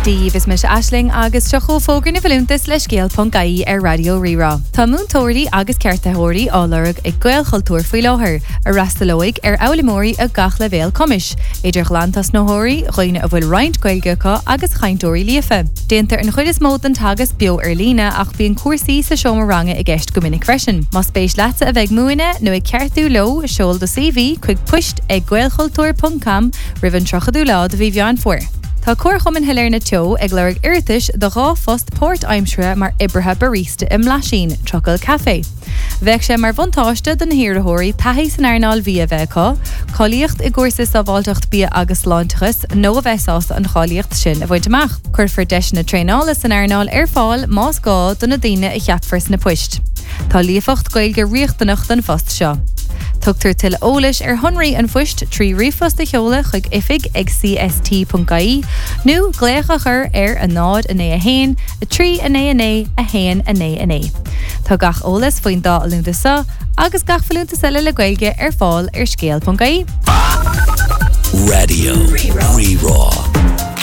Steve is mis Aisling agus tuchó fógur na bhilúntas le scéal.gaí ar Radio Rira. Tá múntóirí agus ceartathóirí álarg ag gael chultúr faoi láthair, a rastalóig ar eolamóirí a gach le bhéal cumis, idir glantas nóthóirí, roiine a bhfuil roint gailgecha agus chaintóirí líofa. Déantar an chuid is mód an tagas bio ar lína ach bíon cuasaí sa seomaranga i gceist go minic freisin. Mas spéis leatsa a bheith múine nó ag ceartú lo seol do CV chuig puist ag gaelchultúr.com rivan trochadú lád bhí bhean fuair. Tá cuar chumann hilir na teo ag leirg irtis do rá fost Port Aimsre mar ibrithe barista im Laisín, Trocail Café. Bheith sé mar bhantáiste den hiarthóirí taithí san airnáil bhí a bheitá, choíocht i gcuirsa sa bháilteacht bí agus láintachas nó a bheitás an cháíocht sin a bhaint amach. Cuirfar deis na tréála san airnáil ar fáil más gá don na daine i cheapfars na puist. Tá líofacht gailge riochtanach den fost seo. Tugtar til ólis ar honraí an fuist trí rifosta cheola chuig ifig ag cst.gaí nó glécha chur ar a nád a né a hain, a trí a né a hain a né a né. Tá gach ólas faoin dá a lúnta sa, agus gach falúnta sile le gailge ar fáil ar scéal.gaí. Radio Rira.